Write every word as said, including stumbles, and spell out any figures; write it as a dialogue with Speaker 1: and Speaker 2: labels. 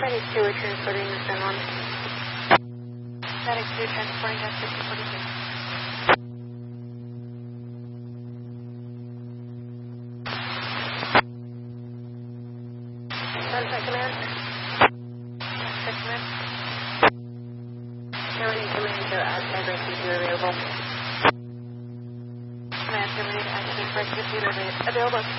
Speaker 1: Medic two, we're transporting the Sun one.
Speaker 2: Medic two, transporting Jet fifty forty-two.
Speaker 1: Sunset Command.
Speaker 2: Sunset Command.
Speaker 1: County Command to outside rescue two available.
Speaker 2: Command, Command, active rescue two available.